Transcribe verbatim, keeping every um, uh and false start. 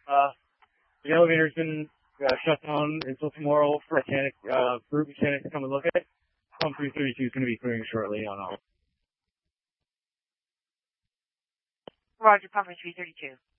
Uh, the elevator's been uh, shut down until tomorrow for mechanic, uh, group mechanics to come and look at it. Pump three thirty-two is going to be clearing shortly on all. Roger, Pumper three thirty-two.